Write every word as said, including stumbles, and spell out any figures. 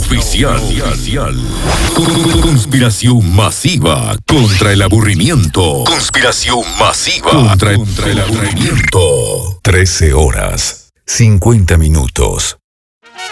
oficial. oficial. Conspiración masiva contra el aburrimiento. Conspiración masiva contra, contra el aburrimiento. trece horas, cincuenta minutos.